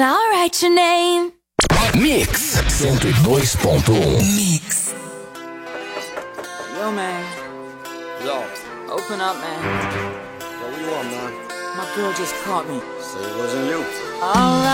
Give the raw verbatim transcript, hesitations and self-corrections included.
I'll write your name. Mix cento e dois ponto um. Mix. Yo, man. Yo. Open up, man. Yo, what you want, man? My girl just caught me. Say it wasn't you. Alright.